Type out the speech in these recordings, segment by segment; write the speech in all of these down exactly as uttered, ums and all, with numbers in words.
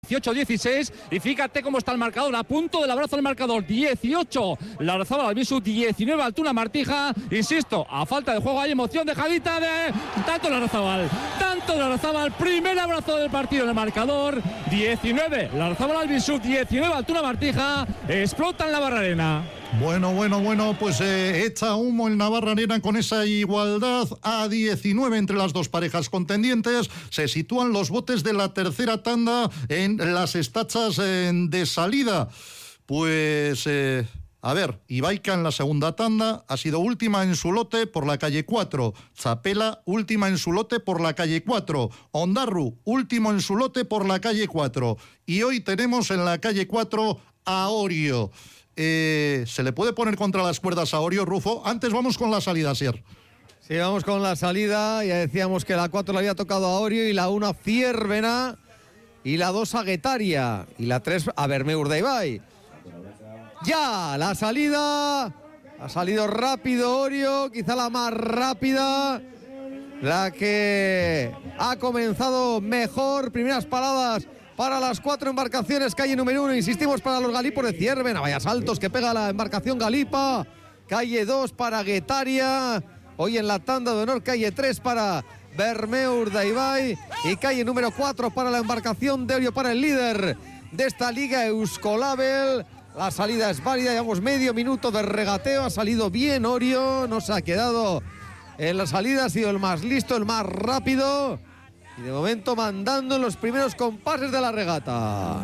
dieciocho dieciséis, y fíjate cómo está el marcador, a punto del abrazo del marcador. Dieciocho Larrazábal Albisu, diecinueve Altuna Martija. Insisto, a falta de juego hay emoción dejadita de tanto Larrazábal, tanto Larrazábal. Primer abrazo del partido en el marcador. diecinueve Larrazábal Albisu, diecinueve Altuna Martija. Explota en la Barrarena. Bueno, bueno, bueno, pues eh, echa humo el Navarrarena con esa igualdad a diecinueve entre las dos parejas contendientes. Se sitúan los botes de la tercera tanda en las estachas eh, de salida. Pues, eh, a ver, Ibaica en la segunda tanda ha sido última en su lote por la calle cuatro. Zapela, última en su lote por la calle cuatro. Ondarru, último en su lote por la calle cuatro. Y hoy tenemos en la calle cuatro a Orio. Eh, ¿Se le puede poner contra las cuerdas a Orio, Rufo? Antes vamos con la salida, Sier. Sí, vamos con la salida. Ya decíamos que la cuatro le había tocado a Orio y la uno a Ciervena y la dos a Guetaria y la tres a Bermeo Urdaibai. Ya, la salida. Ha salido rápido Orio, quizá la más rápida, la que ha comenzado mejor. Primeras paradas para las cuatro embarcaciones, calle número uno, insistimos, para los galipos de Ciervena. Vaya saltos que pega la embarcación galipa. Calle dos para Guetaria. Hoy en la tanda de honor, calle tres para Bermeo Urdaibai. Y calle número cuatro para la embarcación de Orio, para el líder de esta liga, Euskolabel. La salida es válida, llevamos medio minuto de regateo. Ha salido bien Orio, no se ha quedado en la salida, ha sido el más listo, el más rápido. Y de momento mandando en los primeros compases de la regata.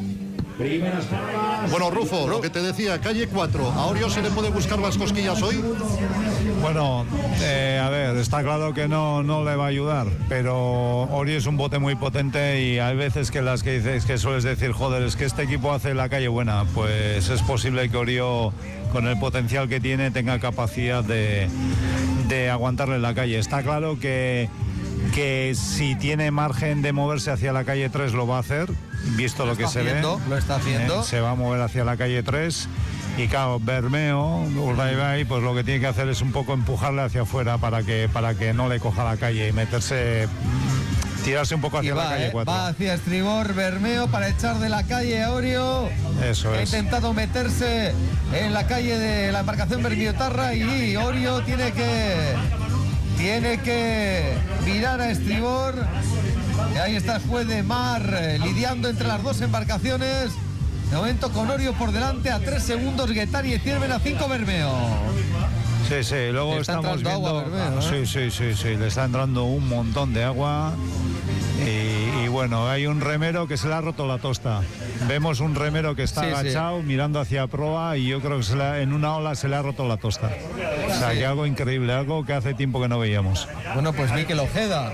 Bueno, Rufo, lo que te decía, calle cuatro. ¿A Orio se le puede buscar las cosquillas hoy? Bueno, eh, a ver, está claro que no, no le va a ayudar, pero Orio es un bote muy potente y hay veces que las que dices, que sueles decir, joder, es que este equipo hace la calle buena. Pues es posible que Orio, con el potencial que tiene, tenga capacidad de, de aguantarle la calle. Está claro que que si tiene margen de moverse hacia la calle tres lo va a hacer, visto lo, lo que se haciendo, ve. Lo está haciendo. Eh, se va a mover hacia la calle tres y claro, Bermeo, Urdaibai, pues lo que tiene que hacer es un poco empujarle hacia afuera para que, para que no le coja la calle y meterse, tirarse un poco hacia va, la calle eh, cuatro. Va hacia estribor Bermeo para echar de la calle a Orio. Eso ha es. Ha intentado meterse en la calle de la embarcación Bermiotarra y Orio tiene que... Tiene que mirar a estribor. Y ahí está el juez de mar eh, lidiando entre las dos embarcaciones. De momento con Orio por delante a tres segundos, Guetaria y Ciervena, cinco Bermeo. Sí, sí, luego estamos viendo. Agua, Bermeo, ¿eh? Sí, sí, sí, sí, le está entrando un montón de agua. Y, y bueno, hay un remero que se le ha roto la tosta. Vemos un remero que está sí, agachado, sí. mirando hacia proa, y yo creo que se le, en una ola se le ha roto la tosta. O sea, sí. que algo increíble, algo que hace tiempo que no veíamos. Bueno, pues Mikel Ojeda,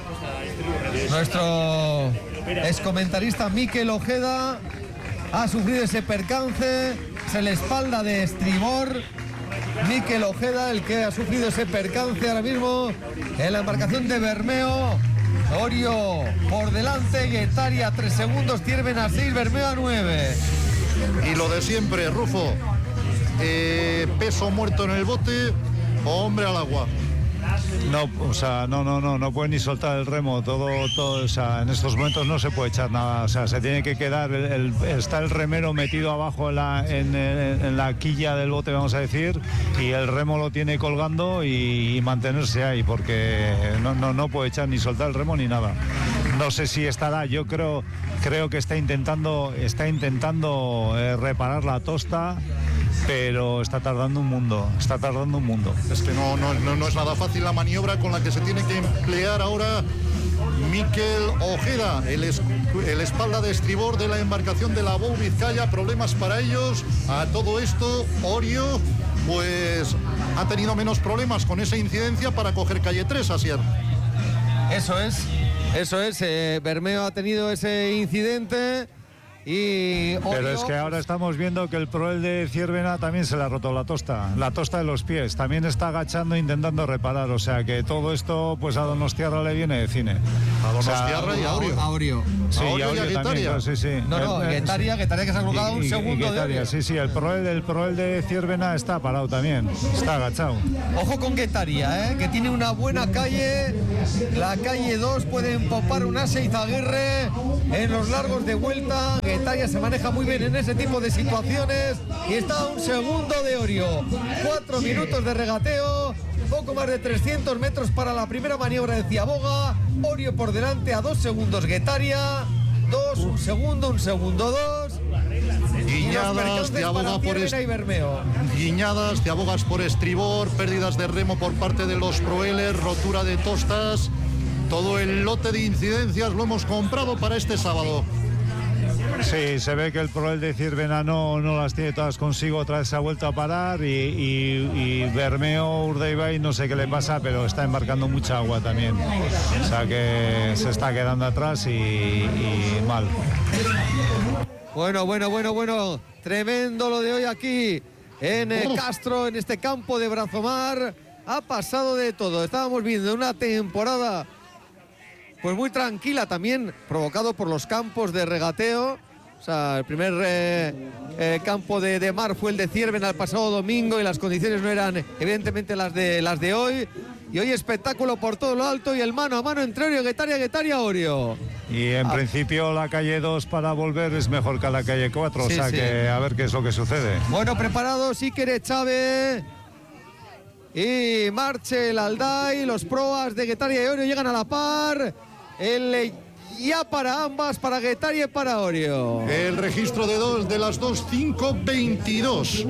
nuestro excomentarista Mikel Ojeda, ha sufrido ese percance, se le espalda de estribor. Mikel Ojeda, el que ha sufrido ese percance ahora mismo en la embarcación de Bermeo. Orio por delante, Guetaria a tres segundos, Ciervena a seis, Bermeo a nueve. Y lo de siempre, Rufo, eh, peso muerto en el bote o hombre al agua. No, o sea, no, no, no, no puede ni soltar el remo, todo, todo, o sea, en estos momentos no se puede echar nada, o sea, se tiene que quedar, el, el, está el remero metido abajo en la, en, en, en la quilla del bote, vamos a decir, y el remo lo tiene colgando y, y mantenerse ahí, porque no, no, no puede echar ni soltar el remo ni nada. No sé si estará, yo creo, creo que está intentando, está intentando eh, reparar la tosta, pero está tardando un mundo, está tardando un mundo. Es que no, no, no, no es nada fácil la maniobra con la que se tiene que emplear ahora Mikel Ojeda, el, es, el espalda de estribor de la embarcación de la Bou Vizcaya. Problemas para ellos. A todo esto, Orio, pues ha tenido menos problemas con esa incidencia para coger calle tres, Asier. Eso es, eso es, eh, Bermeo ha tenido ese incidente. Y Orio... Pero es que ahora estamos viendo que el proel de Ciervena también se le ha roto la tosta, la tosta de los pies, también está agachando intentando reparar, o sea que todo esto pues a Donostiarra le viene de cine. A Donostiarra, o sea, y a Orio. A Orio. Sí, a Orio y a Orio y a también, claro, sí, sí. No, no, Guetaria, Guetaria que se ha colocado un y, segundo y Guetaria, de sí, sí, el proel, el proel de Ciervena está parado también, está agachado. Ojo con Guetaria, ¿eh? Que tiene una buena calle, la calle dos, puede empopar un Ase Izaguirre, en los largos de vuelta. Guetaria se maneja muy bien en ese tipo de situaciones y está a un segundo de Orio. Cuatro minutos de regateo, poco más de trescientos metros para la primera maniobra de Ciaboga. Orio por delante a dos segundos Guetaria. Dos, un segundo, un segundo, dos. Guiñadas, Ciaboga por est... Guiñadas, Ciabogas por estribor, pérdidas de remo por parte de los proeles, rotura de tostas. Todo el lote de incidencias lo hemos comprado para este sábado. Sí, se ve que el Proel de Ciervena no, no las tiene todas consigo, otra vez se ha vuelto a parar y, y, y Bermeo, Urdaibai, no sé qué le pasa, pero está embarcando mucha agua también. O sea que se está quedando atrás y, y mal. Bueno, bueno, bueno, bueno, tremendo lo de hoy aquí en eh, Castro, en este campo de Brazomar. Ha pasado de todo, estábamos viendo una temporada pues muy tranquila también, provocado por los campos de regateo. O sea, el primer eh, eh, campo de, de mar fue el de Ciervena el pasado domingo y las condiciones no eran evidentemente las de, las de hoy. Y hoy espectáculo por todo lo alto y el mano a mano entre Orio, Guetaria, Guetaria, Orio. Y en ah. principio la calle dos para volver es mejor que la calle cuatro, sí, o sea sí. que a ver qué es lo que sucede. Bueno, preparados, Iker Chávez y Marchel Alday, los proas de Guetaria y Orio llegan a la par. El ya para ambas, para Guetaria y para Orio. El registro de dos de las dos, cinco veintidós.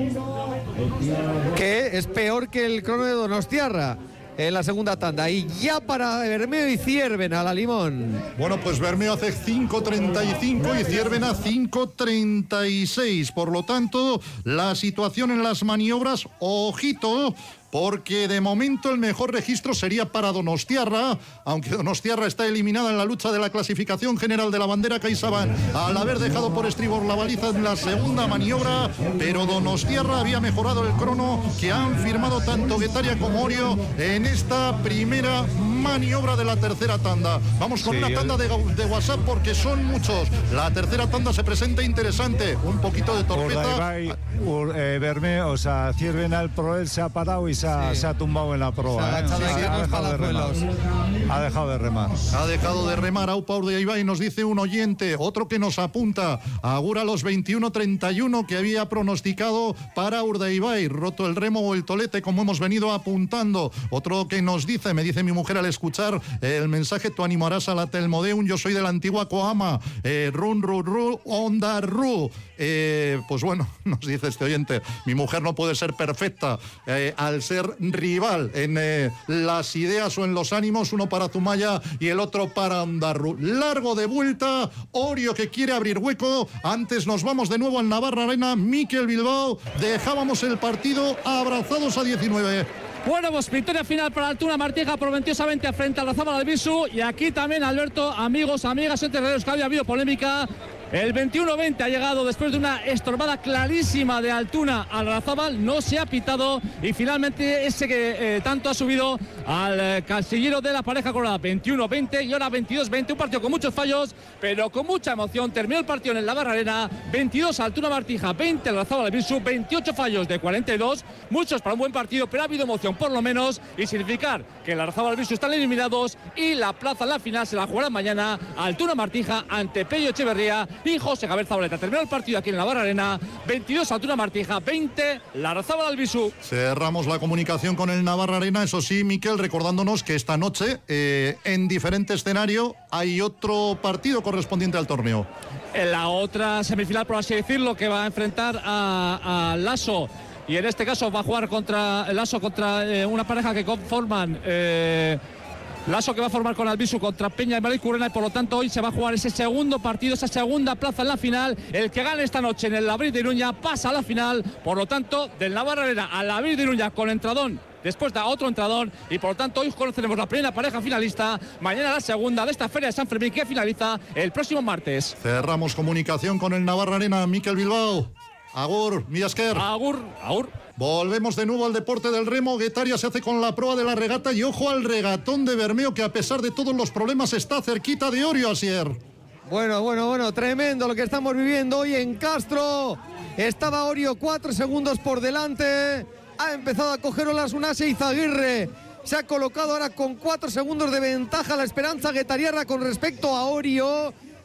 Que es peor que el crono de Donostiarra en la segunda tanda. Y ya para Bermeo y Ciervena, la Limón. Bueno, pues Bermeo hace cinco treinta y cinco y Ciervena cinco treinta y seis. Por lo tanto, la situación en las maniobras, ojito, porque de momento el mejor registro sería para Donostiarra, aunque Donostiarra está eliminada en la lucha de la clasificación general de la bandera CaixaBank al haber dejado por estribor la baliza en la segunda maniobra, pero Donostiarra había mejorado el crono que han firmado tanto Guetaria como Orio en esta primera maniobra de la tercera tanda. Vamos con sí, una tanda de, de WhatsApp porque son muchos. La tercera tanda se presenta interesante, un poquito de torpeza. Urdaibai, Ur, eh, Bermeo, o sea, Ciervena, el Proel se ha parado y se ha, sí. se ha tumbado en la proa. ¿eh? Sí, ha, ha, dejado de remar. ha dejado de remar. Ha dejado de remar. Aupa Urdaibai, nos dice un oyente, otro que nos apunta, Agura los veintiuno treinta y uno que había pronosticado para Urdaibai, roto el remo o el tolete, como hemos venido apuntando. Otro que nos dice, me dice mi mujer al escuchar el mensaje, tú animarás a la Telmodeum, yo soy de la antigua Coama, eh, run, run, run, onda, ru. Eh, pues bueno, nos dice este oyente, mi mujer no puede ser perfecta eh, al ser rival en eh, las ideas o en los ánimos, uno para Zumaya y el otro para Ondarru. Largo de vuelta, Orio que quiere abrir hueco. Antes nos vamos de nuevo al Navarra Arena. Mikel Bilbao, dejábamos el partido abrazados a diecinueve. Bueno, pues victoria final para Altuna Martija por veintiocho a veinte frente al Larrazábal Albisu. Y aquí también, Alberto, amigos, amigas, entre que había habido polémica. El veintiuno veinte ha llegado después de una estorbada clarísima de Altuna al Larrazábal, no se ha pitado y finalmente ese que eh, tanto ha subido al eh, casillero de la pareja colorada. Veintiuno veinte y ahora veintidós veinte, un partido con muchos fallos pero con mucha emoción. Terminó el partido en la Navarra Arena, veintidós Altuna Martija, veinte al Larrazábal Albisu, veintiocho fallos de cuarenta y dos, muchos para un buen partido, pero ha habido emoción por lo menos y significar que el Larrazábal Albisu están eliminados y la plaza en la final se la jugará mañana Altuna Martija ante Pello Echeverría y José Gabriel Zabaleta. Terminó el partido aquí en la Navarra Arena, veintidós Altuna Martija, veinte Larrazábal Albisu. Cerramos la comunicación con el Navarra Arena, eso sí, Miquel, recordándonos que esta noche eh, en diferente escenario hay otro partido correspondiente al torneo. En la otra semifinal, por así decirlo, que va a enfrentar a, a Lasso. Y en este caso va a jugar contra Lasso, contra eh, una pareja que conforman eh, Lasso, que va a formar con Albisu contra Peña y Madrid Currena, y por lo tanto hoy se va a jugar ese segundo partido, esa segunda plaza en la final. El que gane esta noche en el Labril de Iruña pasa a la final, por lo tanto del Navarra Arena al Labril de Iruña con entradón, después da otro entradón, y por lo tanto hoy conoceremos la primera pareja finalista, mañana la segunda de esta Feria de San Fermín que finaliza el próximo martes. Cerramos comunicación con el Navarra Arena. Mikel Bilbao, agur, mi esker. Agur, agur. Volvemos de nuevo al deporte del remo. Guetaria se hace con la proa de la regata y ojo al regatón de Bermeo, que a pesar de todos los problemas está cerquita de Orio, Asier. Bueno, bueno, bueno, tremendo lo que estamos viviendo hoy en Castro. Estaba Orio cuatro segundos por delante, ha empezado a coger olas Unase Izaguirre, se ha colocado ahora con cuatro segundos de ventaja la Esperanza Guetariarra con respecto a Orio.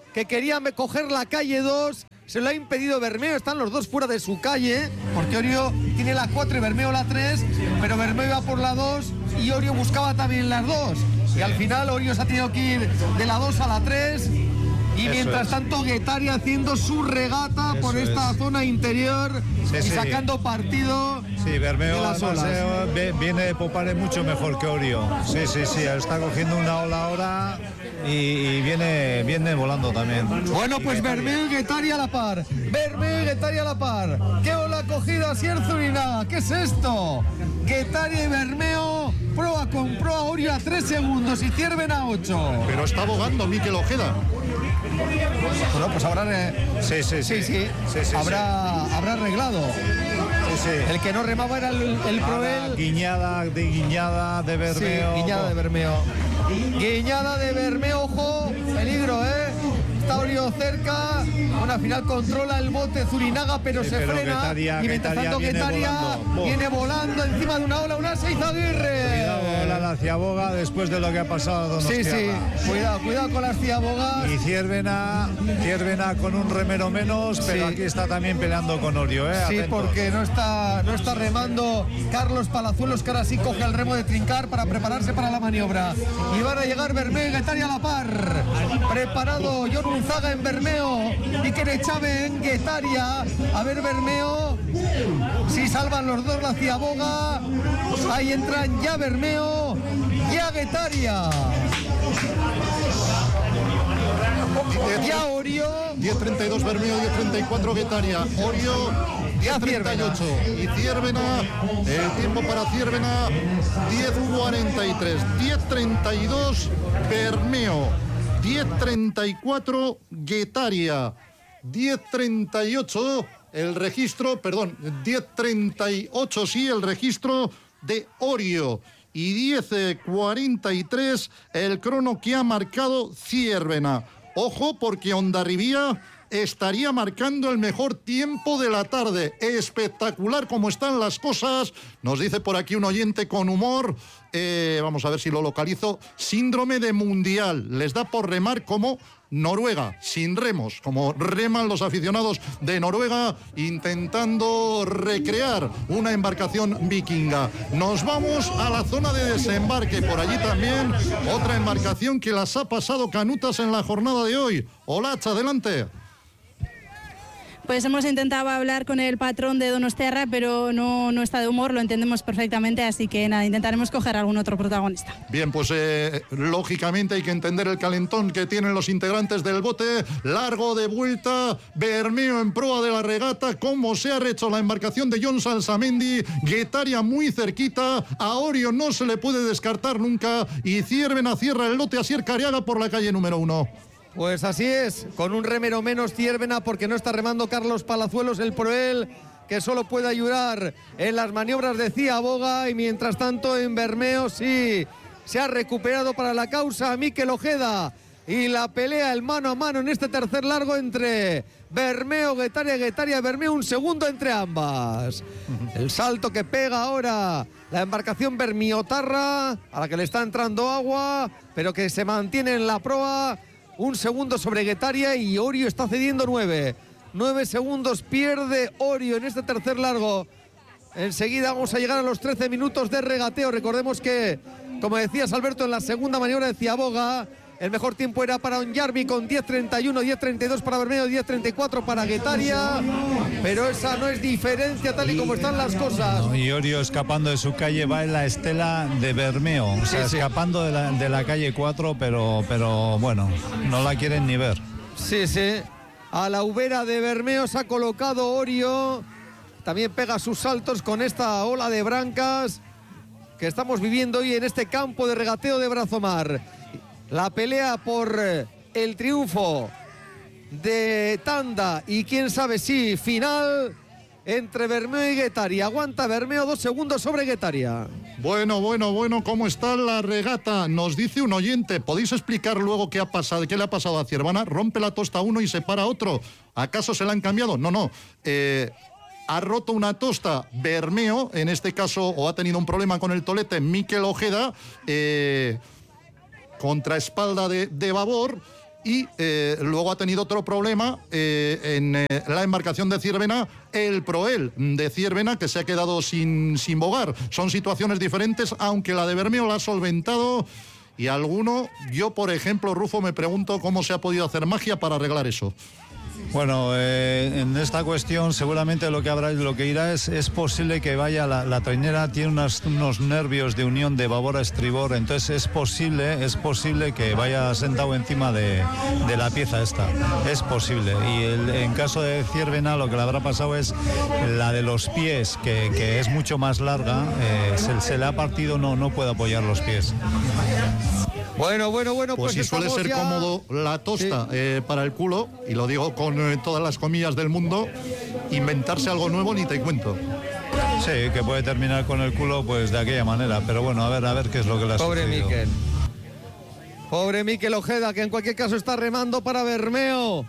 que quería coger la calle dos. Se lo ha impedido Bermeo, están los dos fuera de su calle, porque Orio tiene la cuatro y Bermeo la tres, pero Bermeo iba por la dos y Orio buscaba también las dos. Y al final Orio se ha tenido que ir de la dos a la tres. Y Eso mientras es. tanto Guetaria haciendo su regata Eso por esta es. zona interior sí, y sí. sacando partido sí, Bermeo de las olas. Eh, viene de Popare mucho mejor que Orio. Sí, sí, sí, está cogiendo una ola ahora y, y viene, viene volando también. Bueno, pues Bermeo y Guetaria a la par. Bermeo y Guetaria a la par. ¿Qué ola ha cogido Asier Zurinaga? ¿Qué es esto? Guetaria y Bermeo, proa con proa, Orio a tres segundos y Cierven a ocho. Pero está abogando Mikel Ojeda. Bueno, pues habrá sí, sí, sí. sí, sí. sí, sí habrá, sí. habrá arreglado. Sí, sí. El que no remaba era el, el Proel. Guiñada de Guiñada de Bermeo. Sí, guiñada de Bermeo. Guiñada de Bermeo, ojo, peligro, ¿eh? Está Orio cerca. Bueno, al final controla el bote Zurinaga, pero sí, se pero frena. Guetaria, y mientras tanto Guetaria viene, viene volando encima de una ola, una seis Aguirre. Cuidado la, la Ciaboga después de lo que ha pasado. Sí, sí, cuidado, cuidado con las Ciabogas. Y Ciervena, Ciervena con un remero menos, pero sí. aquí está también peleando con Orio, ¿eh? Sí, Atentos. porque no está, no está remando Carlos Palazuelos, que ahora sí coge el remo de trincar para prepararse para la maniobra. Y van a llegar Bermeo y Guetaria a la par. Preparado Jon Unzaga en Bermeo y Kene Chave en Guetaria. A ver Bermeo si salvan los dos la Ciaboga. Ahí entran ya Bermeo, ya Guetaria. Ya Orio. diez treinta y dos Bermeo, diez treinta y cuatro Guetaria. Orio diez treinta y ocho. Y Ciervena, el tiempo para Ciervena diez cuarenta y tres. diez treinta y dos Bermeo. diez treinta y cuatro Guetaria. diez treinta y ocho el registro, perdón, diez treinta y ocho sí, el registro de Orio. Y diez cuarenta y tres el crono que ha marcado Ciervena. Ojo, porque Hondarribía estaría marcando el mejor tiempo de la tarde. Espectacular como están las cosas. Nos dice por aquí un oyente con humor, eh, vamos a ver si lo localizo, síndrome de mundial. Les da por remar como Noruega, sin remos, como reman los aficionados de Noruega intentando recrear una embarcación vikinga. Nos vamos a la zona de desembarque, por allí también otra embarcación que las ha pasado canutas en la jornada de hoy. Olacha, adelante. Pues hemos intentado hablar con el patrón de Donostiarra, pero no, no está de humor, lo entendemos perfectamente, así que nada, intentaremos coger algún otro protagonista. Bien, pues eh, lógicamente hay que entender el calentón que tienen los integrantes del bote. Largo de vuelta, Bermeo en proa de la regata, como se ha rehecho la embarcación de Jon Salsamendi, Guetaria muy cerquita, a Orio no se le puede descartar nunca y Ciervena cierra el lote a Asier Cariaga por la calle número uno. Pues así es, con un remero menos Ciervena porque no está remando Carlos Palazuelos, el Proel, que solo puede ayudar en las maniobras de Ciaboga, y mientras tanto en Bermeo sí se ha recuperado para la causa Mikel Ojeda y la pelea el mano a mano en este tercer largo entre Bermeo, Guetaria, Guetaria, Bermeo, un segundo entre ambas. El salto que pega ahora la embarcación Bermiotarra, a la que le está entrando agua, pero que se mantiene en la proa. Un segundo sobre Guetaria y Orio está cediendo nueve. Nueve segundos pierde Orio en este tercer largo. Enseguida vamos a llegar a los trece minutos de regateo. Recordemos que, como decías Alberto, en la segunda maniobra de Ciaboga, el mejor tiempo era para Onyarbi con diez treinta y uno, diez treinta y dos para Bermeo, diez treinta y cuatro para Guetaria. Pero esa no es diferencia tal y como están las cosas. No, y Orio escapando de su calle va en la estela de Bermeo. O sea, sí, sí. escapando de la, de la calle cuatro, pero, pero bueno, no la quieren ni ver. Sí, sí. A la ubera de Bermeo se ha colocado Orio. También pega sus saltos con esta ola de brancas que estamos viviendo hoy en este campo de regateo de Brazomar. La pelea por el triunfo de tanda y quién sabe si final entre Bermeo y Guetaria. Aguanta Bermeo, dos segundos sobre Guetaria. Bueno, bueno, bueno, ¿cómo está la regata? Nos dice un oyente, ¿podéis explicar luego qué ha pasado, qué le ha pasado a Ciervana? Rompe la tosta uno y se para otro. ¿Acaso se la han cambiado? No, no. Eh, ha roto una tosta Bermeo, en este caso, o ha tenido un problema con el tolete Mikel Ojeda, eh... contraespalda de, de babor, y eh, luego ha tenido otro problema eh, en eh, la embarcación de Ciervena, el Proel de Ciervena, que se ha quedado sin, sin bogar. Son situaciones diferentes, aunque la de Bermeo la ha solventado. Y alguno, yo por ejemplo, Rufo, me pregunto cómo se ha podido hacer magia para arreglar eso. Bueno, eh, en esta cuestión seguramente lo que habrá, lo que irá es, es posible que vaya, la, la trainera tiene unas, unos nervios de unión de babor a estribor, entonces es posible, es posible que vaya sentado encima de, de la pieza esta, es posible. Y el, en caso de Ciervena lo que le habrá pasado es la de los pies, que, que es mucho más larga, eh, se, se le ha partido, no, no puede apoyar los pies. Bueno, bueno, bueno, pues, pues si suele ser ya... cómodo la tosta sí. eh, para el culo, y lo digo con eh, todas las comillas del mundo, inventarse algo nuevo ni te cuento. Sí, que puede terminar con el culo pues de aquella manera, pero bueno, a ver, a ver qué es lo que le ha Pobre sucedido. Miquel. Pobre Miquel Ojeda, que en cualquier caso está remando para Bermeo.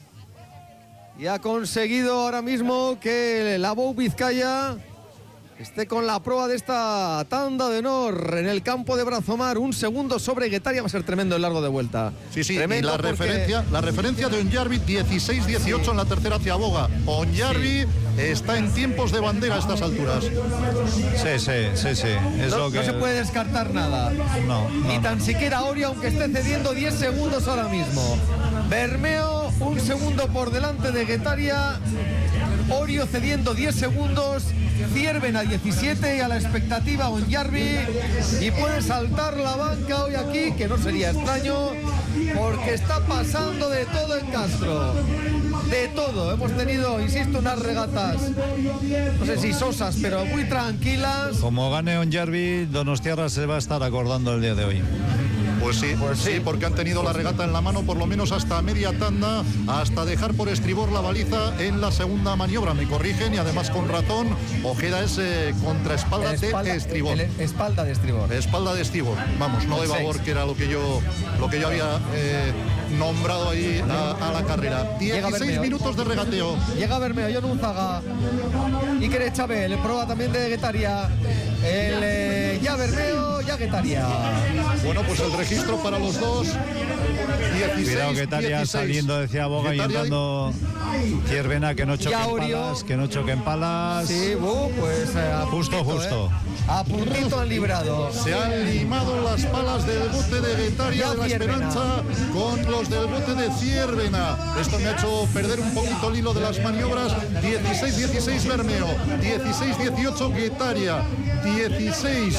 Y ha conseguido ahora mismo que la Bou Vizcaya esté con la proa de esta tanda de honor en el campo de Brazomar. Un segundo sobre Guetaria, va a ser tremendo el largo de vuelta. Sí, sí, tremendo y la, porque... referencia, la referencia de Onyarbi, dieciséis dieciocho en la tercera hacia Boga. Onyarbi sí. está en tiempos de bandera a estas alturas. Sí, sí, sí, sí. Es no, lo que... no se puede descartar nada. No, no Ni tan no. siquiera Orio, aunque esté cediendo diez segundos ahora mismo. Bermeo, un segundo por delante de Guetaria. Orio cediendo diez segundos. Ciervena diecisiete y a la expectativa Onyarbi, y puede saltar la banca hoy aquí, que no sería extraño, porque está pasando de todo en Castro, de todo. Hemos tenido, insisto, unas regatas, no sé si sosas, pero muy tranquilas. Como gane Onyarbi, Donostiarra se va a estar acordando el día de hoy. Pues sí, pues sí, porque han tenido la regata en la mano por lo menos hasta media tanda, hasta dejar por estribor la baliza en la segunda maniobra. Me corrigen, y además con ratón, Ojeda es eh, contraespalda espalda, de estribor. El, el, espalda de estribor. Espalda de estribor, vamos, no de babor, que era lo que yo, lo que yo había eh, nombrado ahí a, a la carrera. dieciséis minutos de regateo. Llega Bermeo, Jon Unzaga, Iker Chávez, el proa también de Guetaria. El eh, ya Bermeo, ya Guetaria. Bueno, pues el registro para los dos. dieciséis, cuidado Guetaria saliendo hacia Boga y entrando Ciervena, que no choquen palas, que no choquen palas. Sí, uh, pues eh, a justo, puntito, justo. Eh. A puntito han librado. Se han limado las palas del bote de Guetaria de la Ciervena. Esperanza con los del bote de Ciervena. Esto me ha hecho perder un poquito el hilo de las maniobras. dieciséis dieciséis Bermeo, dieciséis dieciocho Guetaria, dieciséis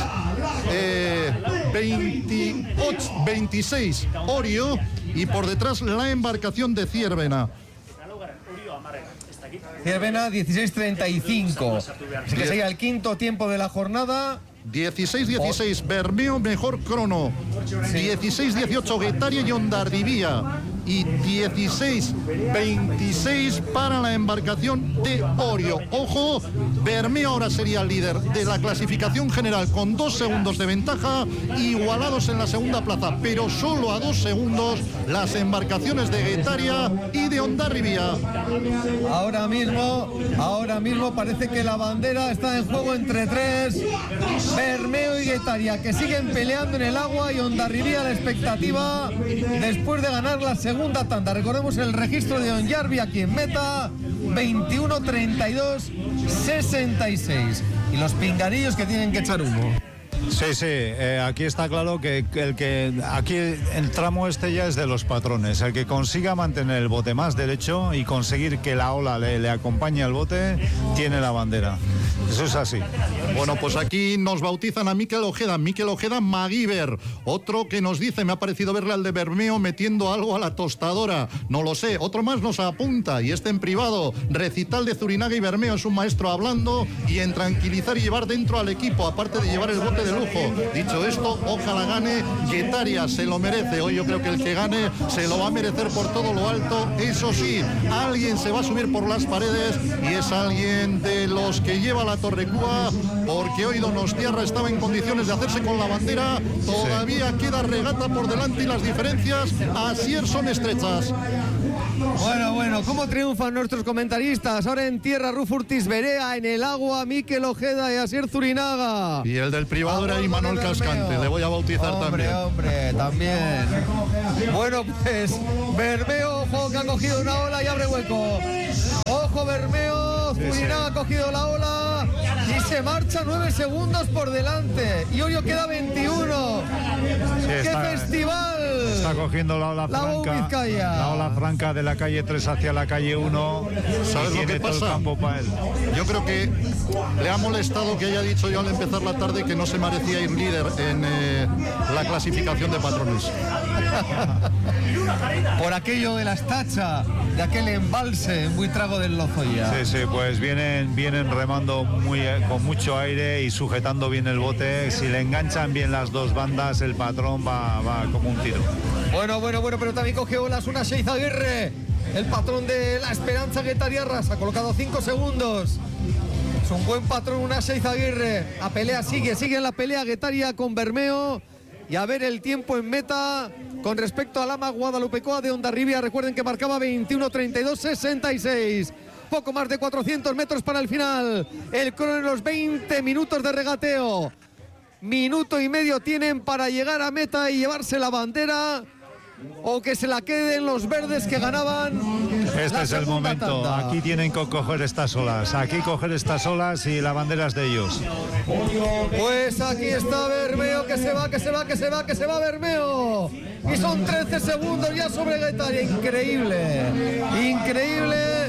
eh, veintiocho veintiséis Orio, y por detrás la embarcación de Ciervena. Ciervena dieciséis treinta y cinco. Así que sería el quinto tiempo de la jornada. dieciséis dieciséis Bermeo, mejor crono. dieciséis dieciocho Guetaria y Ondardivía. Y dieciséis veintiséis para la embarcación de Orio. Ojo, Bermeo ahora sería el líder de la clasificación general con dos segundos de ventaja, igualados en la segunda plaza, pero solo a dos segundos las embarcaciones de Guetaria y de Ondardivía. Ahora mismo, ahora mismo parece que la bandera está en juego entre tres. Bermeo y Guetaria, que siguen peleando en el agua, y Ondardivía la expectativa después de ganar la segunda segunda tanda. Recordemos el registro de Onyarbi aquí en meta, veintiuno treinta y dos sesenta y seis. Y los pinganillos que tienen que echar humo. Sí, sí, eh, aquí está claro que el que aquí el tramo este ya es de los patrones. El que consiga mantener el bote más derecho y conseguir que la ola le, le acompañe al bote, tiene la bandera. Eso es así. Bueno, pues aquí nos bautizan a Miquel Ojeda, Miquel Ojeda MacGyver. Otro que nos dice, me ha parecido verle al de Bermeo metiendo algo a la tostadora. No lo sé, otro más nos apunta, y este en privado. Recital de Zurinaga y Bermeo, es un maestro hablando y en tranquilizar y llevar dentro al equipo, aparte de llevar el bote de lujo. Dicho esto, ojalá gane Guetaria, se lo merece. Hoy yo creo que el que gane se lo va a merecer por todo lo alto. Eso sí, alguien se va a subir por las paredes, y es alguien de los que lleva la Torrecúa, porque hoy Donostiarra estaba en condiciones de hacerse con la bandera. Todavía sí queda regata por delante y las diferencias así son estrechas. Bueno, bueno, ¿cómo triunfan nuestros comentaristas? Ahora en tierra, Rufurtis Berea, en el agua, Mikel Ojeda y Asier Zurinaga. Y el del privado era Imanol Cascante, le voy a bautizar hombre, también. Hombre, también. Bueno, pues Bermeo, ojo, que ha cogido una ola y abre hueco. Ojo, Bermeo, Zurinaga ha cogido la ola y se marcha nueve segundos por delante. Y Orio queda veintiuno. Sí, ¡Qué está, festival! Está cogiendo la ola la franca. La ola franca de la calle tres hacia la calle uno. ¿Sabes lo que todo el pasa? campo para él. Yo creo que le ha molestado que haya dicho yo al empezar la tarde que no se merecía ir líder en eh, la clasificación de patrones. Por aquello de la estacha, de aquel embalse en Buitrago del Lozoya. Sí, sí, pues vienen, vienen remando muy, con mucho aire y sujetando bien el bote. Si le enganchan bien las dos bandas, el patrón va, va como un tiro. Bueno, bueno, bueno, pero también coge olas una Seiz Aguirre, el patrón de la Esperanza Guetariarra, se ha colocado cinco segundos. Es un buen patrón, una Seiz Aguirre. La pelea sigue, sigue en la pelea Guetaria con Bermeo. Y a ver el tiempo en meta con respecto al Ama Guadalupecoa de Hondarribia. Recuerden que marcaba veintiuno treinta y dos sesenta y seis. Poco más de cuatrocientos metros para el final. El crono en los veinte minutos de regateo. Minuto y medio tienen para llegar a meta y llevarse la bandera, o que se la queden los verdes que ganaban. Este es el momento. Tanda. Aquí tienen que coger estas olas. Aquí coger estas olas y la bandera es de ellos. Pues aquí está Bermeo, que se va, que se va, que se va, que se va Bermeo. Y son trece segundos ya sobre Guetaria. Increíble, increíble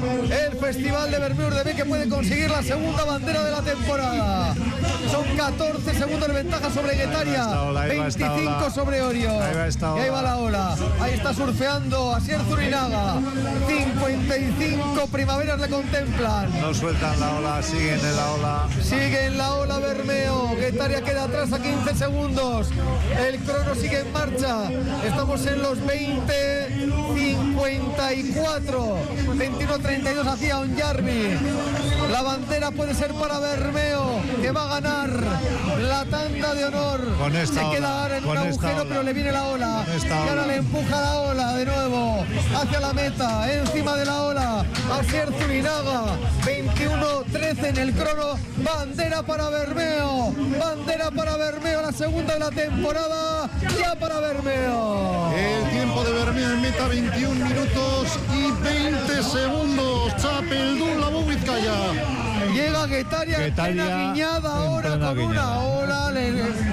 el festival de Bermeo Urdebey, que puede conseguir la segunda bandera de la temporada. Son catorce segundos de ventaja sobre Guetaria, veinticinco sobre Orio. Ahí va esta ola. Y ahí va la ola. Ahí está surfeando Asier Zurinaga. cincuenta y cinco primaveras le contemplan. No sueltan la ola, siguen en la ola. Sigue en la ola Bermeo. Guetaria queda atrás a quince segundos. El crono sigue en marcha. Estamos en los veinte cincuenta y cuatro. veintiuno treinta y dos hacia Onyarbi. La bandera puede ser para Bermeo, que va a ganar la tanda de honor. Con esta Se ola, queda ahora en un con esta agujero, ola. pero le viene la ola. Con esta Y ahora ola. le empuja la ola de nuevo hacia la meta, encima de la ola. Asier Zurinaga, veintiuno trece en el crono. Bandera para Bermeo. Bandera para Bermeo, la segunda de la temporada. Ya para Bermeo. El tiempo de Bermeo en meta, veintiún minutos y veinte segundos. Chapeldún, la Vizcaya. Llega Guetaria, Guetaria en plena guiñada en ahora plena con guiñada. una ola. le-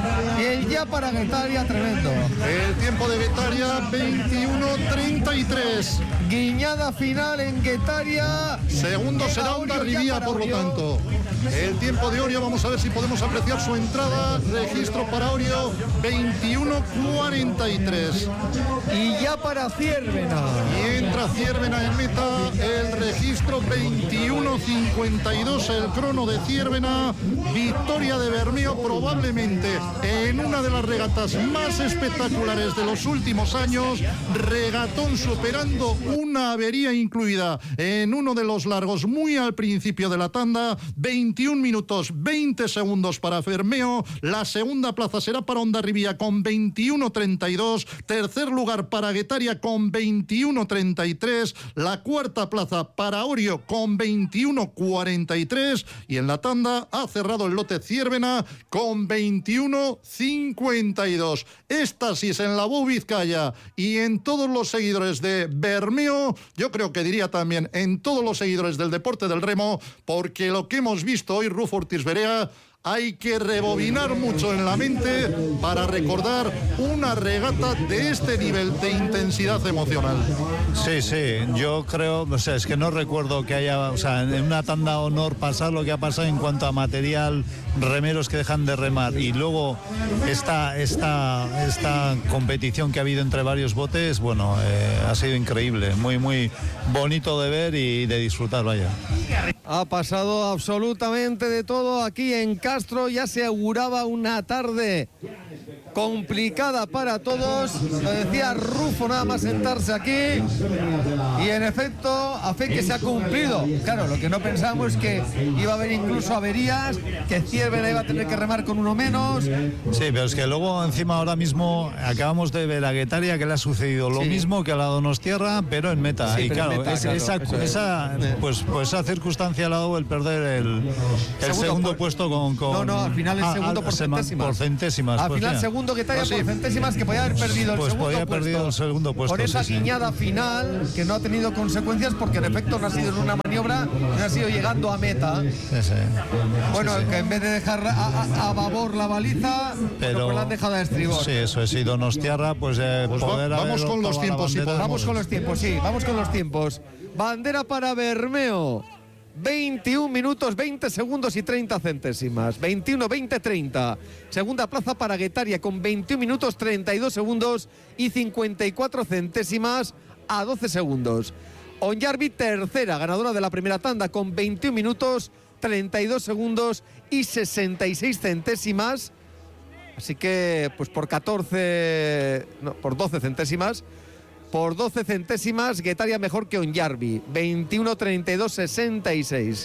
Y el ya para Guetaria tremendo. El tiempo de Guetaria, veintiuno treinta y tres. Guiñada final en Guetaria. Segundo Llega será Orio ya Hondarribia, para por lo Orio. tanto. El tiempo de Orio, vamos a ver si podemos apreciar su entrada. Registro para Orio, veintiuno cuarenta y tres. Y ya para Ciervena. Y entra Ciervena en meta, el registro veintiuno cincuenta y dos, el crono de Ciervena. Victoria de Bermeo, probablemente en una de las regatas más espectaculares de los últimos años. Regatón superando una avería incluida en uno de los largos muy al principio de la tanda. veintiún minutos veinte segundos para Bermeo. La segunda plaza será para Hondarribia con veintiuno treinta y dos. Tercer lugar para Guetaria con veintiuno treinta y tres. La cuarta plaza para Orio con veintiuno cuarenta y tres. Y en la tanda ha cerrado el lote Ciervena con veintiuno cincuenta y dos. Éxtasis en la Bou Vizcaya y en todos los seguidores de Bermeo. Yo creo que diría también en todos los seguidores del deporte del remo, porque lo que hemos visto hoy, Rufo Ortiz Berea, hay que rebobinar mucho en la mente para recordar una regata de este nivel de intensidad emocional. Sí, sí, yo creo, o sea, es que no recuerdo que haya, o sea, en una tanda honor pasar lo que ha pasado en cuanto a material, remeros que dejan de remar, y luego esta, esta, esta competición que ha habido entre varios botes, bueno, eh, ha sido increíble, muy, muy bonito de ver y de disfrutar, vaya. Ha pasado absolutamente de todo aquí en casa. Castro, ya se auguraba una tarde complicada para todos. Lo decía Rufo nada más sentarse aquí. Y en efecto, a fe que se ha cumplido. Claro, lo que no pensábamos es que iba a haber incluso averías, que Ciervena iba a tener que remar con uno menos. Sí, pero es que luego encima ahora mismo acabamos de ver a Guetaria que le ha sucedido lo sí. mismo que a la Donostiarra, pero en meta. Sí, y claro, meta, es, claro esa, esa, es. pues, pues esa circunstancia le ha dado el perder el, el segundo, segundo por, puesto con, con... No, no, al final el segundo ah, por centésimas. Por centésimas. Al pues final mira. segundo Guetaria por centésimas, que podía haber perdido el pues segundo podía puesto. perdido el segundo puesto. Por esa sí, guiñada sí. final, que no ha tenido consecuencias, porque en efecto no ha sido en una maniobra, no ha sido llegando a meta. Sí, sí. Bueno, sí, sí. que en vez de dejar a, a, a babor la baliza, pero pues la han dejado a estribor. Sí, eso es. Y Donostiarra, pues, eh, pues poder va, vamos con los tiempos. Bandera, sí, vamos con los tiempos, sí, vamos con los tiempos. Bandera para Bermeo. veintiún minutos, veinte segundos y treinta centésimas. veintiuno, veinte, treinta. Segunda plaza para Guetaria con veintiún minutos, treinta y dos segundos y cincuenta y cuatro centésimas a doce segundos. Onyarbi tercera, ganadora de la primera tanda con veintiún minutos, treinta y dos segundos y sesenta y seis centésimas. Así que, pues por catorce, no, por doce centésimas. Por doce centésimas, Guetaria mejor que Onyarbi. veintiuno, treinta y dos, sesenta y seis.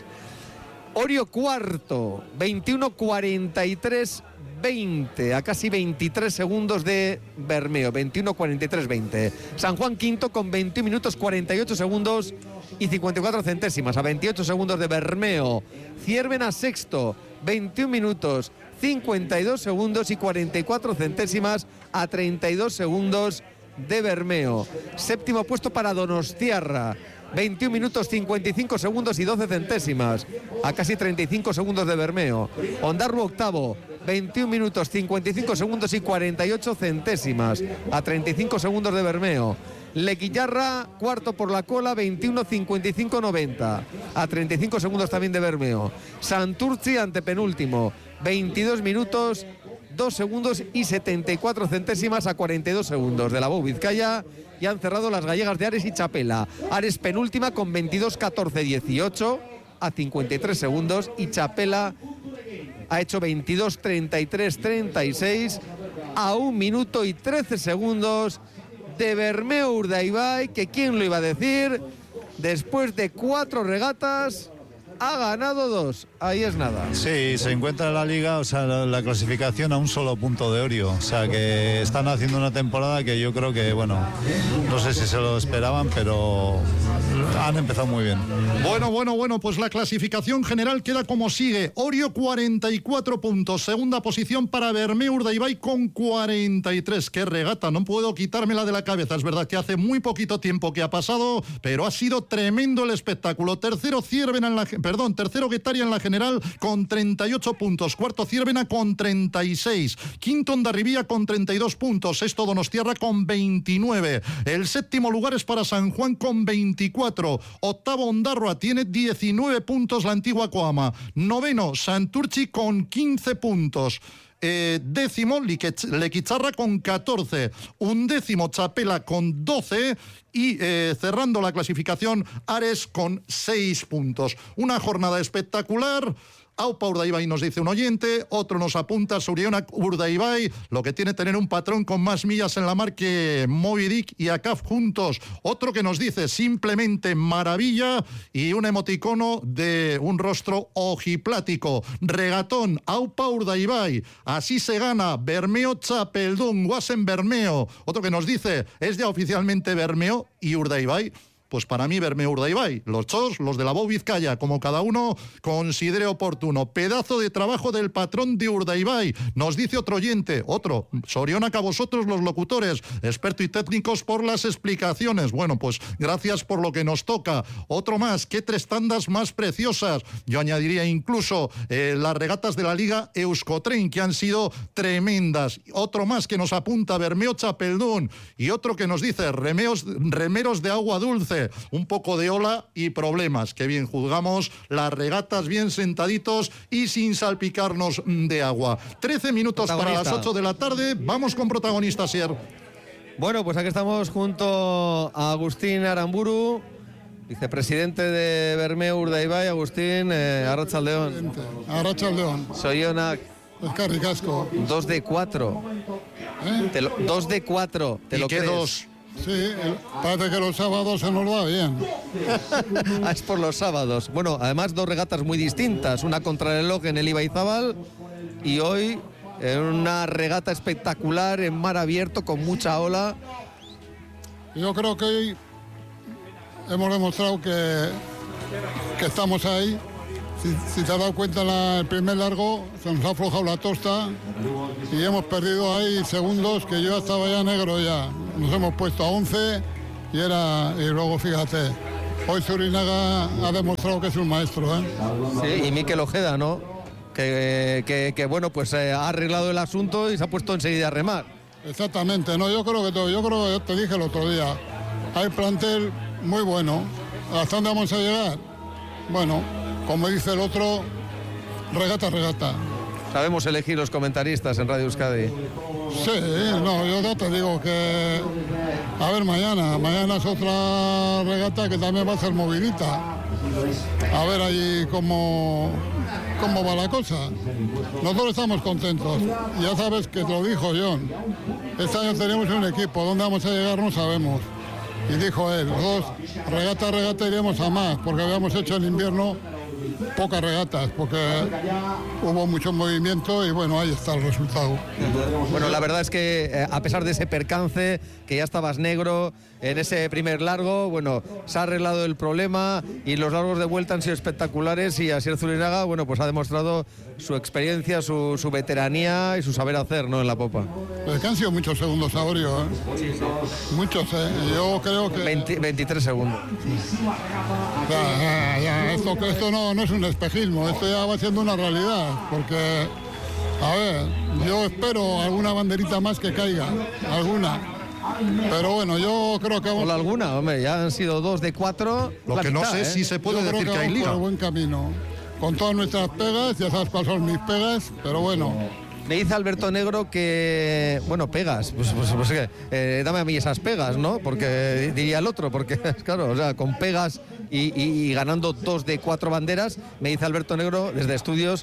Orio cuarto, veintiuno, cuarenta y tres, veinte. A casi veintitrés segundos de Bermeo. veintiuno, cuarenta y tres, veinte. San Juan quinto con veintiún minutos, cuarenta y ocho segundos y cincuenta y cuatro centésimas. A veintiocho segundos de Bermeo. Ciervena sexto, veintiún minutos, cincuenta y dos segundos y cuarenta y cuatro centésimas. A treinta y dos segundos de Bermeo. Séptimo puesto para Donostiarra, veintiún minutos, cincuenta y cinco segundos y doce centésimas, a casi treinta y cinco segundos de Bermeo. Ondarru octavo, veintiún minutos, cincuenta y cinco segundos y cuarenta y ocho centésimas, a treinta y cinco segundos de Bermeo. Lequillarra, cuarto por la cola, veintiuno, cincuenta y cinco, noventa, a treinta y cinco segundos también de Bermeo. Santurtzi, antepenúltimo, veintidós minutos, dos segundos y setenta y cuatro centésimas a cuarenta y dos segundos de la Bou Vizcaya. Y han cerrado las gallegas de Ares y Chapela. Ares penúltima con veintidós, catorce, dieciocho a cincuenta y tres segundos, y Chapela ha hecho veintidós, treinta y tres, treinta y seis a un minuto y trece segundos de Bermeo Urdaibai, que quién lo iba a decir, después de cuatro regatas ha ganado dos, ahí es nada. Sí, se encuentra en la liga, o sea, la, la clasificación a un solo punto de Orio, o sea, que están haciendo una temporada que yo creo que, bueno, no sé si se lo esperaban, pero han empezado muy bien. Bueno, bueno, bueno, pues la clasificación general queda como sigue. Orio cuarenta y cuatro puntos, segunda posición para Bermeo Urdaibai con cuarenta y tres. Qué regata, no puedo quitármela de la cabeza, es verdad que hace muy poquito tiempo que ha pasado, pero ha sido tremendo el espectáculo. Tercero Ciervena en la... Perdón, tercero Guetaria en la general con treinta y ocho puntos, cuarto Ciervena con treinta y seis, quinto Hondarribía con treinta y dos puntos, sexto Donostiarra con veintinueve, el séptimo lugar es para San Juan con veinticuatro, octavo Ondarroa tiene diecinueve puntos la antigua Coama, noveno Santurtzi con quince puntos. Eh, décimo Lequicharra con catorce, undécimo Chapela con doce y eh, cerrando la clasificación Ares con seis puntos. Una jornada espectacular. Aupa Urdaibai, nos dice un oyente, otro nos apunta Suriona Urdaibai, lo que tiene tener un patrón con más millas en la mar que Moby Dick y A C A F juntos. Otro que nos dice simplemente maravilla y un emoticono de un rostro ojiplático. Regatón, Aupa Urdaibai, así se gana, Bermeo Chapeldún, Guasen Bermeo. Otro que nos dice, es ya oficialmente Bermeo y Urdaibai. Pues para mí Bermeo Urdaibai, los chos, los de la Bou Vizcaya, como cada uno considere oportuno. Pedazo de trabajo del patrón de Urdaibai, nos dice otro oyente, otro, Sorionaca, vosotros los locutores, expertos y técnicos por las explicaciones. Bueno, pues gracias por lo que nos toca. Otro más, qué tres tandas más preciosas. Yo añadiría incluso eh, las regatas de la Liga Euskotren, que han sido tremendas. Otro más que nos apunta Bermeo Chapeldún y otro que nos dice remeos, remeros de agua dulce. Un poco de ola y problemas. Que bien juzgamos las regatas, bien sentaditos y sin salpicarnos de agua. trece minutos para las ocho de la tarde. Vamos con protagonistas, Sier. Bueno, pues aquí estamos junto a Agustín Aramburu Vicepresidente de Bermeo Urdaibai, Agustín, eh, Arratsaldeon. Arratsaldeon. Soyonak. Eskerrik asko. Dos de cuatro. ¿Eh? Te lo, dos de cuatro. ¿Te ¿Y lo qué crees? dos? Sí, el- parece que los sábados se nos va bien. Ah, es por los sábados. Bueno, además dos regatas muy distintas. Una contrarreloj en el Ibaizábal y hoy en una regata espectacular en mar abierto con mucha ola. Yo creo que hoy hemos demostrado que, que estamos ahí. Si, si te has dado cuenta en la- el primer largo, se nos ha aflojado la tosta y hemos perdido ahí segundos que yo estaba ya negro ya. Nos hemos puesto a once y era y luego fíjate, hoy Surinaga ha demostrado que es un maestro, ¿eh? Sí, y Mikel Ojeda, ¿no? Que, que- que, bueno, pues eh, ha arreglado el asunto y se ha puesto enseguida a remar. Exactamente, no, yo creo que todo, yo creo que te dije el otro día, hay plantel muy bueno. ¿Hasta dónde vamos a llegar? Bueno, como dice el otro, regata, regata. Sabemos elegir los comentaristas en Radio Euskadi. Sí, no, yo ya te digo que, a ver, mañana, mañana es otra regata que también va a ser movidita. A ver ahí cómo, cómo va la cosa. Nosotros estamos contentos. Ya sabes que te lo dijo John. Este año tenemos un equipo, ¿dónde vamos a llegar? No sabemos. Y dijo él, nosotros regata, regata iremos a más, porque habíamos hecho en invierno pocas regatas, porque hubo mucho movimiento y bueno, ahí está el resultado. Bueno, la verdad es que eh, a pesar de ese percance, que ya estabas negro en ese primer largo, bueno, se ha arreglado el problema y los largos de vuelta han sido espectaculares y Asier Zurinaga, bueno, pues ha demostrado su experiencia, su, su veteranía y su saber hacer, ¿no?, en la popa. Pues que han sido muchos segundos a Orio, ¿eh? Muchos, ¿eh? Yo creo que... veinte, veintitrés segundos. Ya, ya, ya, esto, esto no, no es un espejismo, esto ya va siendo una realidad, porque, a ver, yo espero alguna banderita más que caiga, alguna. Pero bueno, yo creo que... ¿Hola alguna? Hombre, ya han sido dos de cuatro. Lo la que no mitad, sé ¿eh? si se puede yo creo decir que hay vamos por liga. el buen camino. Con todas nuestras pegas, ya sabes cuáles son mis pegas, pero bueno. Me dice Alberto Negro que, bueno, pegas, pues, pues, pues que, eh, dame a mí esas pegas, ¿no? Porque diría el otro, porque, claro, o sea, con pegas y, y- y ganando dos de cuatro banderas, me dice Alberto Negro desde estudios,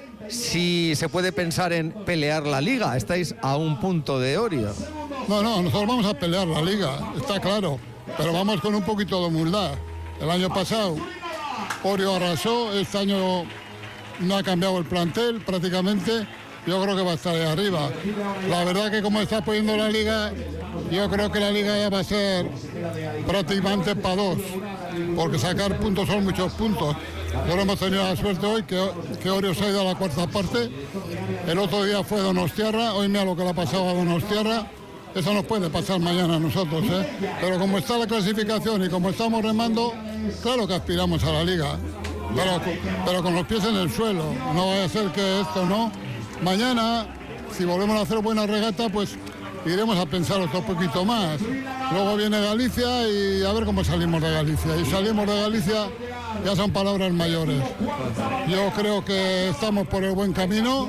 si se puede pensar en pelear la liga. Estáis a un punto de Orio. No, no, nosotros vamos a pelear la liga, está claro, pero vamos con un poquito de humildad. El año pasado Orio arrasó, este año no ha cambiado el plantel prácticamente, yo creo que va a estar ahí arriba. La verdad que como está poniendo la liga, yo creo que la liga ya va a ser prácticamente para dos, porque sacar puntos son muchos puntos. Nosotros hemos tenido la suerte hoy que, que Orio se ha ido a la cuarta parte, el otro día fue Donostiarra, hoy mira lo que le ha pasado a Donostiarra. Eso nos puede pasar mañana a nosotros, ¿eh? Pero como está la clasificación y como estamos remando, claro que aspiramos a la liga, pero, pero con los pies en el suelo. No vaya a ser que esto no. Mañana, si volvemos a hacer buena regata, pues iremos a pensar otro poquito más. Luego viene Galicia y a ver cómo salimos de Galicia. Y salimos de Galicia, ya son palabras mayores. Yo creo que estamos por el buen camino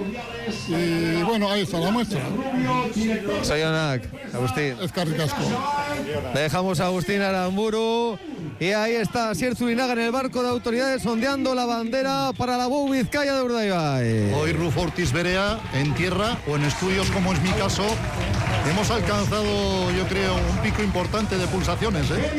y bueno, ahí está la muestra. Soy Onak, Agustín. Eskerrik asko. Dejamos a Agustín Aramburu y ahí está Asier Zurinaga en el barco de autoridades ondeando la bandera para la Bou Vizcaya de Urdaibai. Hoy Rufo Ortiz Berea en tierra o en estudios, como es mi caso, hemos alcanzado, yo creo, un pico importante de pulsaciones, ¿eh?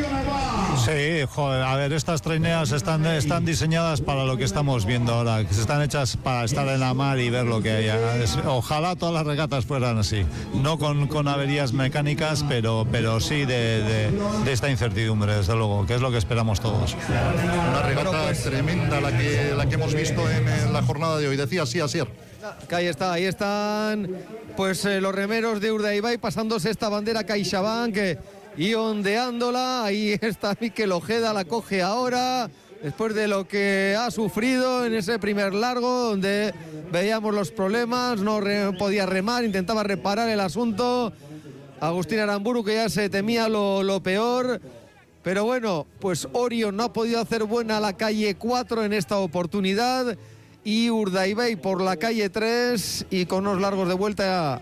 Sí, joder, a ver, estas traineas están, están diseñadas para lo que estamos viendo ahora, que están hechas para estar en la mar y ver lo que hay. Es- Ojalá todas las regatas fueran así, no con, con averías mecánicas, pero, pero sí de, de- de esta incertidumbre, desde luego, que es lo que esperamos todos. Una regata Bueno, pues- tremenda la que, la que hemos visto en, en la jornada de hoy. Decía así, Asier. Que ahí está, ahí están pues eh, los remeros de Urdaibai pasándose esta bandera CaixaBank eh, y ondeándola. Ahí está Mikel Ojeda, la coge ahora después de lo que ha sufrido en ese primer largo donde veíamos los problemas, no re- podía remar, intentaba reparar el asunto. Agustín Aramburu, que ya se temía lo, lo peor. Pero bueno, pues Orio no ha podido hacer buena la calle cuatro en esta oportunidad y Urdaibai por la calle tres y con unos largos de vuelta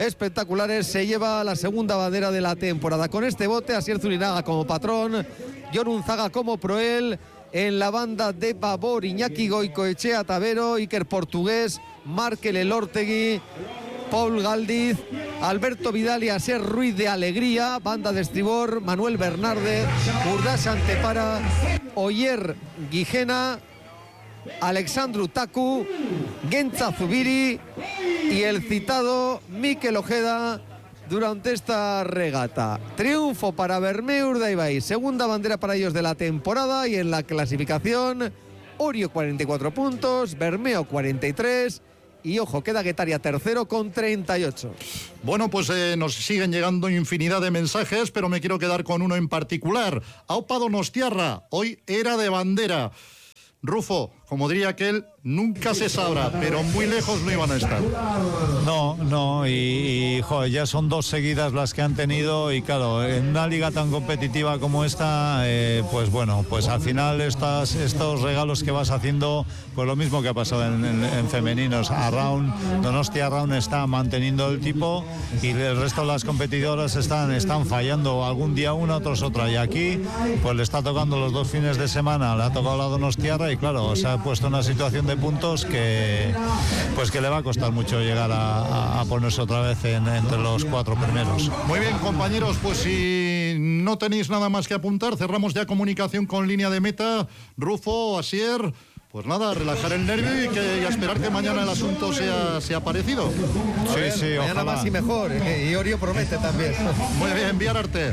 espectaculares se lleva la segunda bandera de la temporada. Con este bote, Asier Zurinaga como patrón, Jon Unzaga como proel. En la banda de Babor, Iñaki Goicoechea Tavero, Iker Portugués, Markel Elortegui, Paul Galdiz, Alberto Vidal y Asier Ruiz de Alegría, banda de estribor, Manuel Bernardes, Urdas Antepara, Oyer Guijena, Alexandru Taku, Gentza Zubiri y el citado Mikel Ojeda durante esta regata. Triunfo para Bermeo Urdaibai, segunda bandera para ellos de la temporada, y en la clasificación Orio cuarenta y cuatro puntos, Bermeo cuarenta y tres y ojo, queda Guetaria tercero con treinta y ocho. Bueno, pues eh, nos siguen llegando infinidad de mensajes, pero me quiero quedar con uno en particular. Aupa Donostiarra, hoy era de bandera. Rufo, como diría aquel, nunca se sabrá, pero muy lejos no iban a estar. No, no, y, y joder, ya son dos seguidas las que han tenido, y claro, en una liga tan competitiva como esta, eh, pues bueno, pues al final estas, estos regalos que vas haciendo, pues lo mismo que ha pasado en, en, en femeninos. Arraun, Donostia Arraun está manteniendo el tipo y el resto de las competidoras están, están fallando, algún día una, otros otra, y aquí pues le está tocando los dos fines de semana, le ha tocado la Donostiarra y claro, se ha puesto en una situación de puntos que pues que le va a costar mucho llegar a, a, a ponerse otra vez en, entre los cuatro primeros. Muy bien, compañeros, pues si no tenéis nada más que apuntar, cerramos ya comunicación con línea de meta. Rufo, Asier, pues nada, relajar el nervio y, que, y a esperar que mañana el asunto sea, sea parecido. Sí, ver, sí, mañana ojalá. Más y mejor, y Orio promete también. Muy bien, Viararte.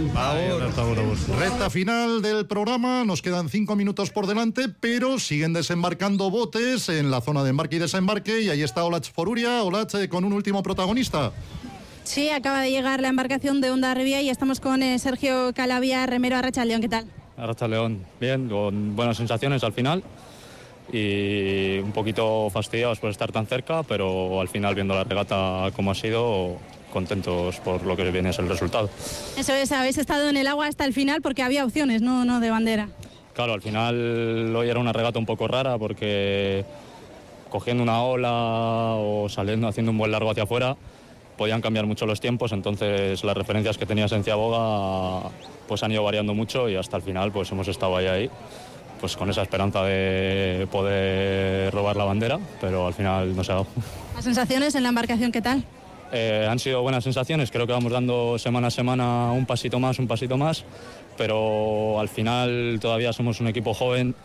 Recta final del programa, nos quedan cinco minutos por delante, pero siguen desembarcando botes en la zona de embarque y desembarque, y ahí está Olatz Foruria. Olatz, eh, con un último protagonista. Sí, acaba de llegar la embarcación de Hondarribia y estamos con eh, Sergio Calavia, remero Arratsaldeon. ¿Qué tal? Arratsaldeon, bien, con buenas sensaciones al final y un poquito fastidiados por estar tan cerca, pero al final, viendo la regata como ha sido, contentos por lo que viene a ser el resultado. Eso es, habéis estado en el agua hasta el final porque había opciones, no, no de bandera. Claro, al final hoy era una regata un poco rara porque cogiendo una ola o saliendo, haciendo un buen largo hacia afuera, podían cambiar mucho los tiempos, entonces las referencias que tenías en Ciaboga pues han ido variando mucho y hasta el final pues hemos estado ahí ahí. Pues con esa esperanza de poder robar la bandera, pero al final no se ha dado. ¿Las sensaciones en la embarcación qué tal? Eh, han sido buenas sensaciones, creo que vamos dando semana a semana un pasito más, un pasito más, pero al final todavía somos un equipo joven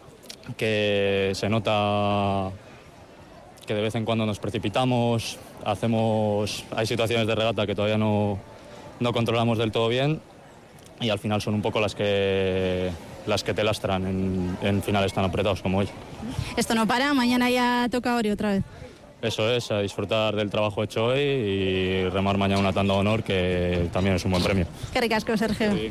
que se nota que de vez en cuando nos precipitamos, hacemos, hay situaciones de regata que todavía no, no controlamos del todo bien y al final son un poco las que... las que te lastran en, en finales tan apretados como hoy. Esto no para, mañana ya toca Orio otra vez. Eso es, a disfrutar del trabajo hecho hoy y remar mañana una tanda de honor, que también es un buen premio. Qué ricasco, Sergio. Sí.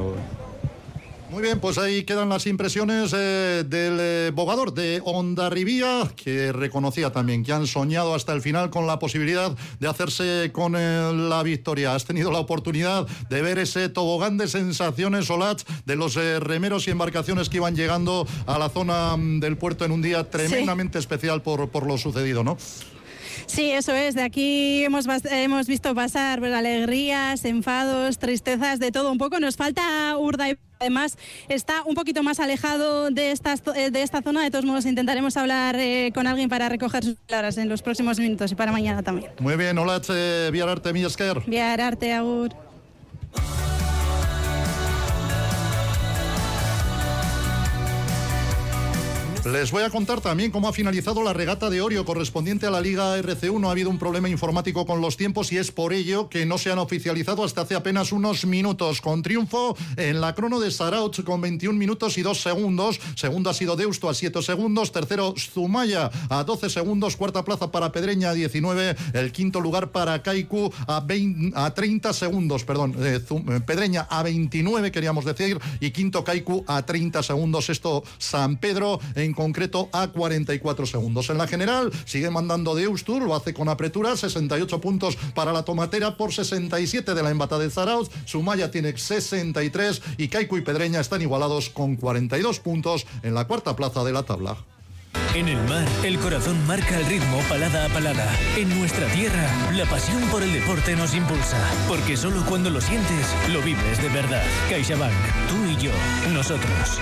Muy bien, pues ahí quedan las impresiones eh, del eh, bogador de Hondarribia, que reconocía también que han soñado hasta el final con la posibilidad de hacerse con eh, la victoria. Has tenido la oportunidad de ver ese tobogán de sensaciones, Olatz, de los eh, remeros y embarcaciones que iban llegando a la zona mm, del puerto en un día tremendamente sí. especial por, por lo sucedido, ¿no? Sí, eso es. De aquí hemos, hemos visto pasar pues, alegrías, enfados, tristezas, de todo un poco. Nos falta Urdaibai. Además, está un poquito más alejado de, estas, de esta zona. De todos modos, intentaremos hablar eh, con alguien para recoger sus palabras en los próximos minutos y para mañana también. Muy bien, Olatz, eh, Viararte, mila esker. Viararte, agur. Les voy a contar también cómo ha finalizado la regata de Orio correspondiente a la Liga R C uno. Ha habido un problema informático con los tiempos y es por ello que no se han oficializado hasta hace apenas unos minutos. Con triunfo en la crono de Zarautz con veintiún minutos y dos segundos. Segundo ha sido Deusto a siete segundos. Tercero Zumaya a doce segundos. Cuarta plaza para Pedreña a diecinueve. El quinto lugar para Kaiku a, veinte, a treinta segundos. Perdón, eh, Pedreña a veintinueve queríamos decir. Y quinto Kaiku a treinta segundos. Esto San Pedro en concreto a cuarenta y cuatro segundos. En la general sigue mandando Deustur, lo hace con apretura, sesenta y ocho puntos para la Tomatera por sesenta y siete de la embata de Zarautz. Zumaya tiene sesenta y tres y Kaiku y Pedreña están igualados con cuarenta y dos puntos en la cuarta plaza de la tabla. En el mar, el corazón marca el ritmo palada a palada. En nuestra tierra, la pasión por el deporte nos impulsa. Porque solo cuando lo sientes, lo vives de verdad. CaixaBank, tú y yo, nosotros.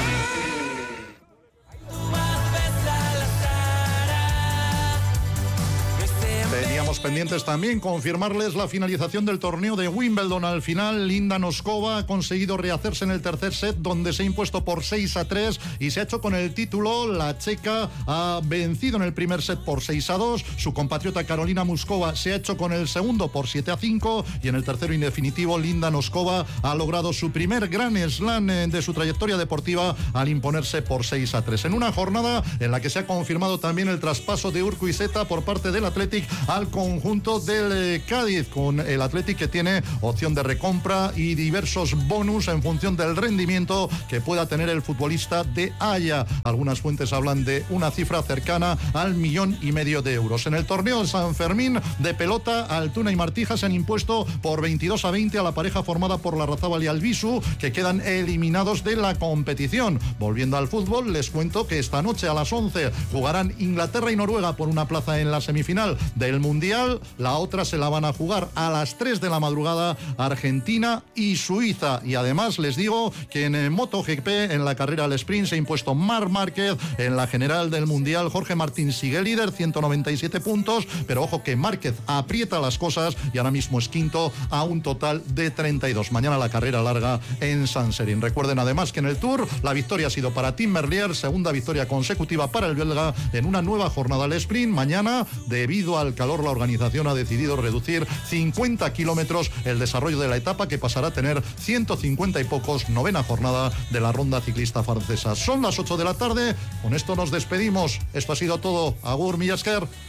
Teníamos pendientes también confirmarles la finalización del torneo de Wimbledon. Al final, Linda Noskova ha conseguido rehacerse en el tercer set, donde se ha impuesto por seis a tres y se ha hecho con el título. La checa ha vencido en el primer set por seis a dos. Su compatriota Karolina Muskova se ha hecho con el segundo por siete a cinco. Y en el tercero y definitivo, Linda Noskova ha logrado su primer Grand Slam de su trayectoria deportiva al imponerse por seis a tres. En una jornada en la que se ha confirmado también el traspaso de Urquieta por parte del Athletic al conjunto del Cádiz, con el Athletic que tiene opción de recompra y diversos bonus en función del rendimiento que pueda tener el futbolista de Haya. Algunas fuentes hablan de una cifra cercana al millón y medio de euros. En el torneo de San Fermín de pelota, Altuna y Martija se han impuesto por veintidós a veinte a la pareja formada por Larrazábal y Albisu, que quedan eliminados de la competición. Volviendo al fútbol, les cuento que esta noche a las once jugarán Inglaterra y Noruega por una plaza en la semifinal del Mundial. La otra se la van a jugar a las tres de la madrugada Argentina y Suiza. Y además les digo que en MotoGP, en la carrera al sprint, se ha impuesto Marc Márquez. En la general del Mundial, Jorge Martín sigue líder, ciento noventa y siete puntos, pero ojo que Márquez aprieta las cosas y ahora mismo es quinto a un total de treinta y dos. Mañana la carrera larga en San Serín. Recuerden además que en el Tour la victoria ha sido para Tim Merlier, segunda victoria consecutiva para el belga en una nueva jornada al sprint. Mañana, debido al calor, la organización ha decidido reducir cincuenta kilómetros el desarrollo de la etapa, que pasará a tener ciento cincuenta y pocos. Novena jornada de la ronda ciclista francesa. Son las ocho de la tarde. Con esto nos despedimos. Esto ha sido todo. Agur, mila esker.